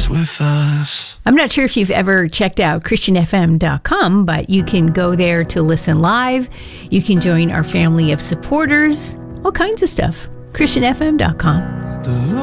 is with us. I'm not sure if you've ever checked out ChristianFM.com, but you can go there to listen live. You can join our family of supporters, all kinds of stuff. ChristianFM.com. The